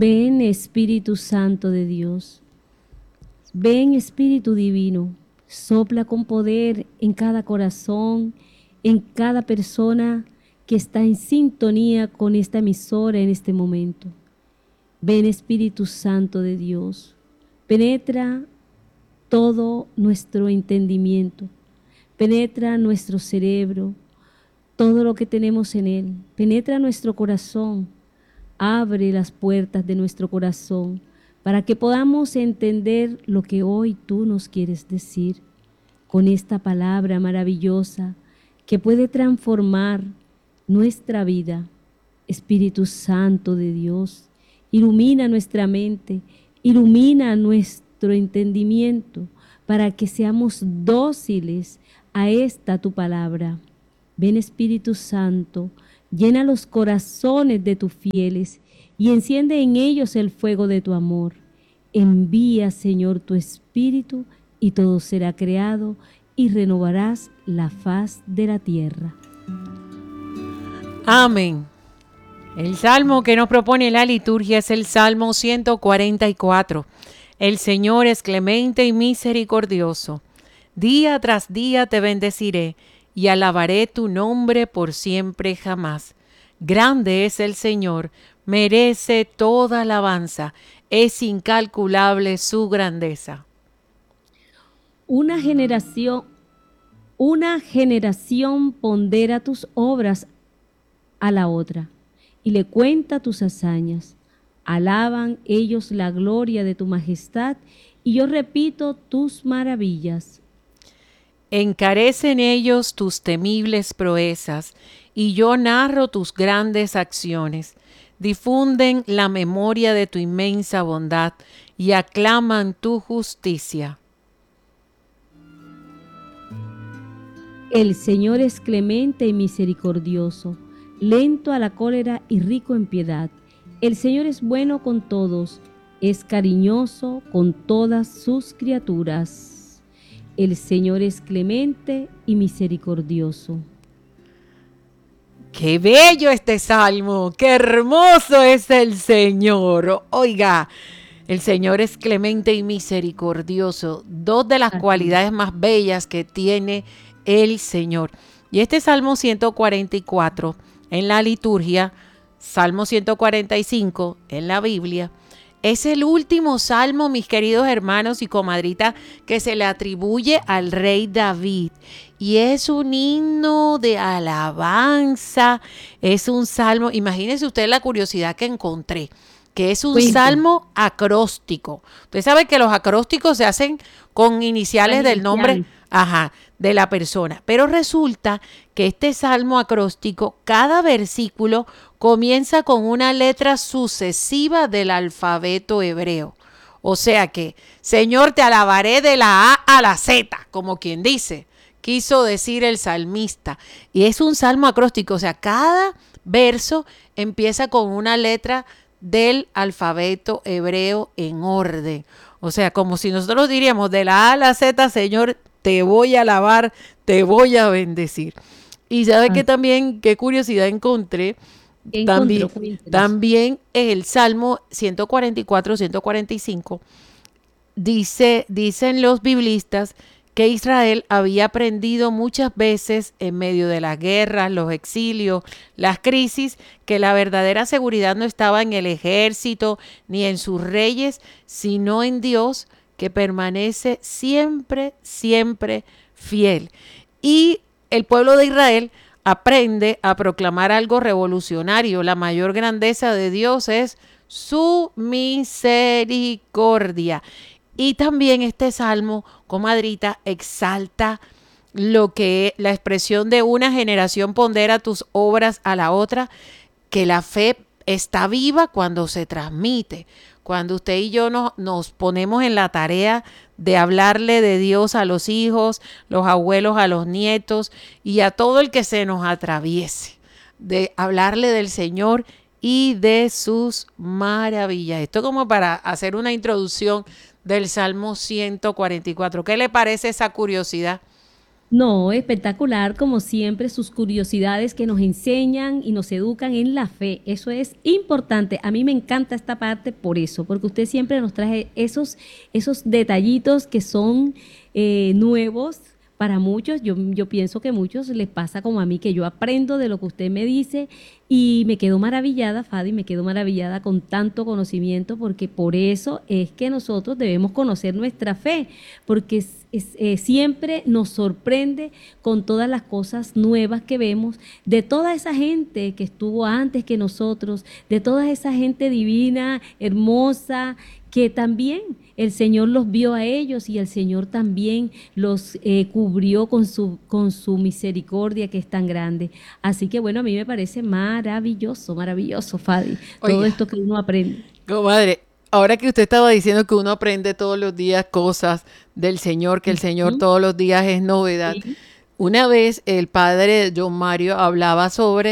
Ven Espíritu Santo de Dios, ven Espíritu Divino, sopla con poder en cada corazón, en cada persona que está en sintonía con esta emisora en este momento. Ven Espíritu Santo de Dios, penetra todo nuestro entendimiento, penetra nuestro cerebro, todo lo que tenemos en él, penetra nuestro corazón, abre las puertas de nuestro corazón para que podamos entender lo que hoy tú nos quieres decir con esta palabra maravillosa que puede transformar nuestra vida. Espíritu Santo de Dios, ilumina nuestra mente, ilumina nuestro entendimiento para que seamos dóciles a esta tu palabra. Ven Espíritu Santo, llena los corazones de tus fieles y enciende en ellos el fuego de tu amor. Envía, Señor, tu Espíritu y todo será creado y renovarás la faz de la tierra. Amén. El salmo que nos propone la liturgia es el Salmo 144. El Señor es clemente y misericordioso. Día tras día te bendeciré y alabaré tu nombre por siempre jamás. Grande es el Señor, merece toda alabanza, es incalculable su grandeza. Una generación pondera tus obras a la otra y le cuenta tus hazañas. Alaban ellos la gloria de tu majestad y yo repito tus maravillas. Encarecen ellos tus temibles proezas y yo narro tus grandes acciones. Difunden la memoria de tu inmensa bondad y aclaman tu justicia. El Señor es clemente y misericordioso, lento a la cólera y rico en piedad. El Señor es bueno con todos, es cariñoso con todas sus criaturas. El Señor es clemente y misericordioso. ¡Qué bello este salmo! ¡Qué hermoso es el Señor! Oiga, el Señor es clemente y misericordioso, dos de las cualidades más bellas que tiene el Señor. Y este Salmo 144 en la liturgia, Salmo 145 en la Biblia, es el último salmo, mis queridos hermanos y comadritas, que se le atribuye al rey David. Y es un himno de alabanza, es un salmo, imagínense usted la curiosidad que encontré, que es un salmo acróstico. Usted sabe que los acrósticos se hacen con iniciales del nombre de la persona. Pero resulta que este salmo acróstico, cada versículo comienza con una letra sucesiva del alfabeto hebreo. O sea que, Señor, te alabaré de la A a la Z, como quien dice, quiso decir el salmista. Y es un salmo acróstico, o sea, cada verso empieza con una letra del alfabeto hebreo en orden. O sea, como si nosotros diríamos de la A a la Z, Señor, te voy a alabar, te voy a bendecir. Y sabe que también, qué curiosidad encontré, también el Salmo 144, 145, dicen los biblistas que Israel había aprendido muchas veces en medio de las guerras, los exilios, las crisis, que la verdadera seguridad no estaba en el ejército ni en sus reyes, sino en Dios, que permanece siempre, siempre fiel. Y el pueblo de Israel aprende a proclamar algo revolucionario. La mayor grandeza de Dios es su misericordia. Y también este salmo, comadrita, exalta lo que la expresión de una generación pondera tus obras a la otra, que la fe está viva cuando se transmite. Cuando usted y yo nos ponemos en la tarea de hablarle de Dios a los hijos, los abuelos a los nietos y a todo el que se nos atraviese, de hablarle del Señor y de sus maravillas. Esto como para hacer una introducción del Salmo 144. ¿Qué le parece esa curiosidad? No, espectacular, como siempre, sus curiosidades que nos enseñan y nos educan en la fe. Eso es importante. A mí me encanta esta parte por eso, porque usted siempre nos trae esos detallitos que son nuevos para muchos. Yo pienso que a muchos les pasa como a mí, que yo aprendo de lo que usted me dice y me quedo maravillada, Fadi, me quedo maravillada con tanto conocimiento, porque por eso es que nosotros debemos conocer nuestra fe, porque siempre nos sorprende con todas las cosas nuevas que vemos, de toda esa gente que estuvo antes que nosotros, de toda esa gente divina, hermosa, que también el Señor los vio a ellos y el Señor también los cubrió con su misericordia que es tan grande. Así que bueno, a mí me parece maravilloso, maravilloso, Fadi, todo Oiga, esto que uno aprende. comadre, ahora que usted estaba diciendo que uno aprende todos los días cosas del Señor, que el Señor Ujú, todos los días es novedad. sí, Una vez el padre John Mario hablaba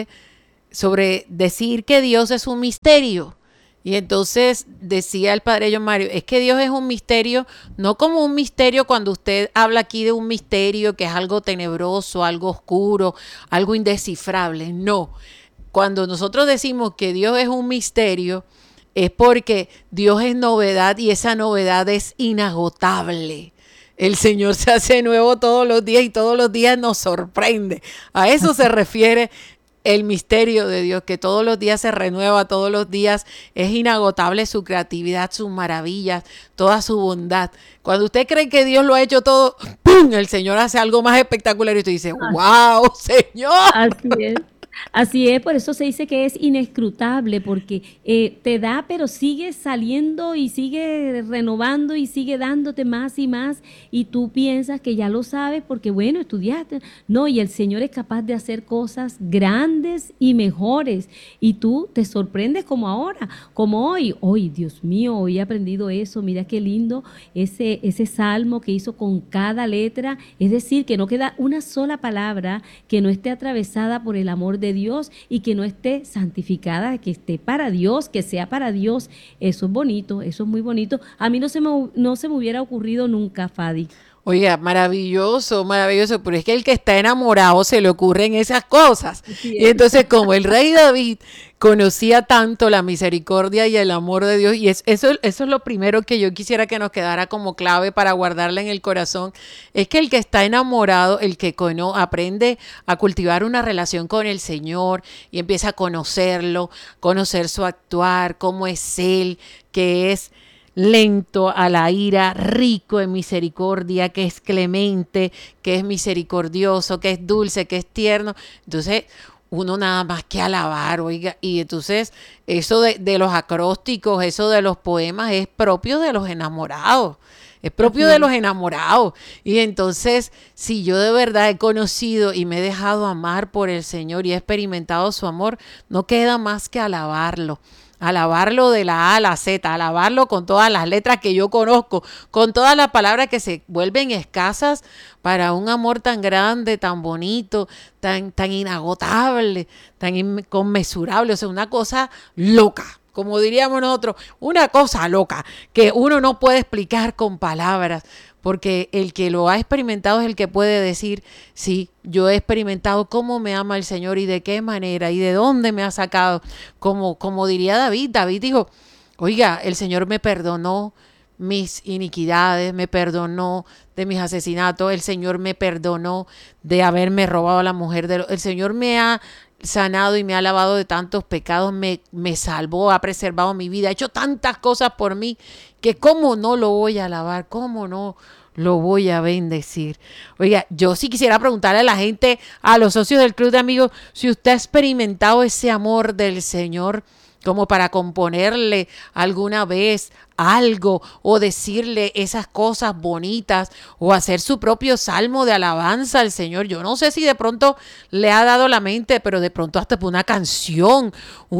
sobre decir que Dios es un misterio. Y entonces decía el padre John Mario, es que Dios es un misterio, no como un misterio cuando usted habla aquí de un misterio que es algo tenebroso, algo oscuro, algo indescifrable. No, cuando nosotros decimos que Dios es un misterio, es porque Dios es novedad y esa novedad es inagotable. El Señor se hace nuevo todos los días y todos los días nos sorprende. A eso se así, refiere el misterio de Dios, que todos los días se renueva, todos los días es inagotable su creatividad, sus maravillas, toda su bondad. Cuando usted cree que Dios lo ha hecho todo, ¡pum!, el Señor hace algo más espectacular y usted dice, wow, Señor. así es. Así es, por eso se dice que es inescrutable, porque te da, pero sigue saliendo y sigue renovando y sigue dándote más y tú piensas que ya lo sabes porque, bueno, estudiaste. No, y el Señor es capaz de hacer cosas grandes y mejores, y tú te sorprendes como ahora, como hoy. Hoy, Dios mío, hoy he aprendido eso, mira qué lindo ese salmo que hizo con cada letra, es decir, que no queda una sola palabra que no esté atravesada por el amor de Dios y que no esté santificada, que esté para Dios, que sea para Dios. Eso es bonito, eso es muy bonito. A mí no se me hubiera ocurrido nunca, Fadi. Oiga, maravilloso, maravilloso, pero es que el que está enamorado se le ocurren esas cosas. Así Y es. entonces como el rey David conocía tanto la misericordia y el amor de Dios, y eso es lo primero que yo quisiera que nos quedara como clave para guardarla en el corazón, es que el que está enamorado, el que aprende a cultivar una relación con el Señor y empieza a conocerlo, conocer su actuar, cómo es Él, que es lento a la ira, rico en misericordia, que es clemente, que es misericordioso, que es dulce, que es tierno. Entonces, uno nada más que alabar, oiga, y entonces eso de los acrósticos, eso de los poemas es propio de los enamorados. Es propio Así de es. los enamorados. Y entonces, si yo de verdad he conocido y me he dejado amar por el Señor y he experimentado su amor, no queda más que alabarlo. Alabarlo de la A a la Z, alabarlo con todas las letras que yo conozco, con todas las palabras que se vuelven escasas para un amor tan grande, tan bonito, tan inagotable, tan inconmensurable, o sea, una cosa loca. Como diríamos nosotros, una cosa loca que uno no puede explicar con palabras, porque el que lo ha experimentado es el que puede decir, sí, yo he experimentado cómo me ama el Señor y de qué manera y de dónde me ha sacado. Como diría David, David dijo, oiga, el Señor me perdonó mis iniquidades, me perdonó de mis asesinatos, el Señor me perdonó de haberme robado a la mujer, el Señor me ha sanado y me ha lavado de tantos pecados, me salvó, ha preservado mi vida, ha hecho tantas cosas por mí que cómo no lo voy a alabar, cómo no lo voy a bendecir. Oiga, yo sí quisiera preguntarle a la gente, a los socios del Club de Amigos, si usted ha experimentado ese amor del Señor como para componerle alguna vez algo o decirle esas cosas bonitas o hacer su propio salmo de alabanza al Señor. Yo no sé si de pronto le ha dado la mente, pero de pronto hasta por una canción,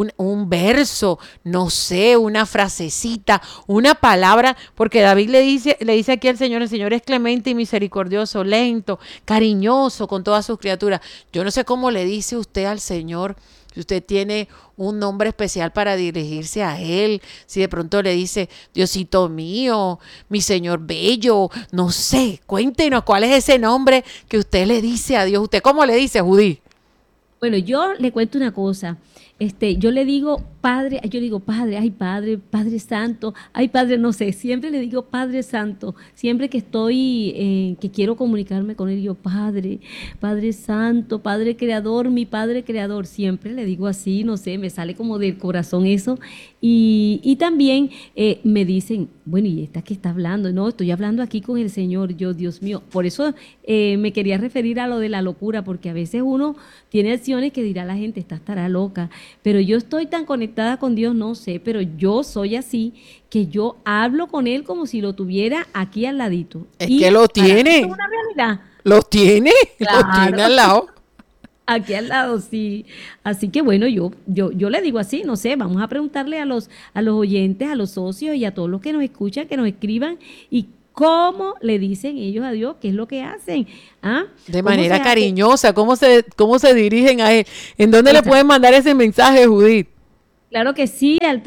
un verso, no sé, una frasecita, una palabra, porque David le dice aquí al Señor, el Señor es clemente y misericordioso, lento, cariñoso con todas sus criaturas. Yo no sé cómo le dice usted al Señor. si usted tiene un nombre especial para dirigirse a Él, si de pronto le dice, Diosito mío, mi Señor bello, no sé, cuéntenos cuál es ese nombre que usted le dice a Dios. ¿Usted cómo le dice, Judith? Bueno, yo le cuento una cosa. Yo le digo Padre, ay Padre, Padre Santo, ay Padre, no sé, siempre le digo Padre Santo, siempre que estoy, que quiero comunicarme con él, yo Padre, Padre Santo, Padre Creador, mi Padre Creador, siempre le digo así, no sé, me sale como del corazón eso. Y también me dicen, bueno, ¿y esta que está hablando? No, estoy hablando aquí con el Señor, yo, Dios mío. Por eso me quería referir a lo de la locura, porque a veces uno tiene acciones que dirá la gente, esta estará loca, pero yo estoy tan conectada con Dios, no sé, pero yo soy así, que yo hablo con Él como si lo tuviera aquí al ladito. Es que lo tiene. Es una realidad. Lo tiene, Claro. lo tiene al lado. Aquí al lado, sí. Así que bueno, yo le digo así, no sé, vamos a preguntarle a los oyentes, a los socios y a todos los que nos escuchan, que nos escriban y cómo le dicen ellos a Dios, qué es lo que hacen. ¿Ah? De manera cariñosa, ¿cómo se dirigen a Él? ¿En dónde le pueden mandar ese mensaje, Judith? Claro que sí, al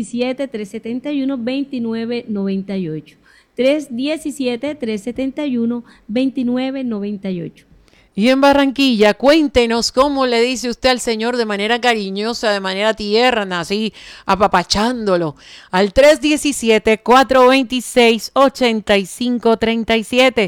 317-371-2998. 317-371-2998. Y en Barranquilla, cuéntenos cómo le dice usted al Señor de manera cariñosa, de manera tierna, así, apapachándolo. Al 317-426-8537.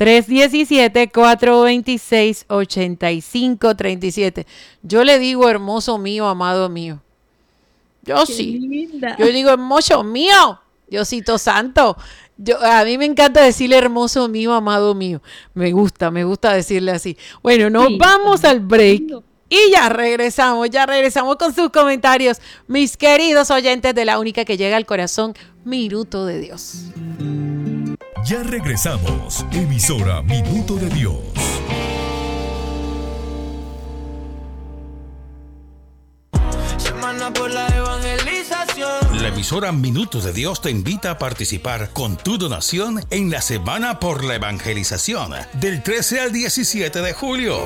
317-426-8537. Yo le digo, hermoso mío, amado mío. Yo Qué sí. linda. Yo digo, hermoso mío, Diosito Santo. A mí me encanta decirle hermoso mío, amado mío. Me gusta decirle así. Bueno, nos vamos al break y ya regresamos con sus comentarios, mis queridos oyentes de la única que llega al corazón, Minuto de Dios. Ya regresamos, emisora Minuto de Dios. Semana por la evangelización. La emisora Minutos de Dios te invita a participar con tu donación en la Semana por la Evangelización del 13 al 17 de julio.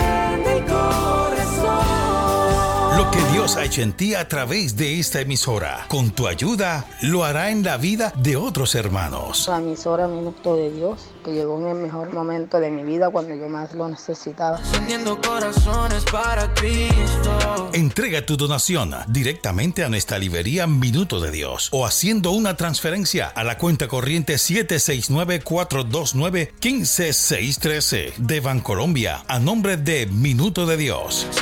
Lo que Dios ha hecho en ti a través de esta emisora, con tu ayuda, lo hará en la vida de otros hermanos. La emisora Minuto de Dios, que llegó en el mejor momento de mi vida cuando yo más lo necesitaba. Encendiendo corazones para Cristo. Entrega tu donación directamente a nuestra librería Minuto de Dios o haciendo una transferencia a la cuenta corriente 769-429-15613 de Bancolombia a nombre de Minuto de Dios.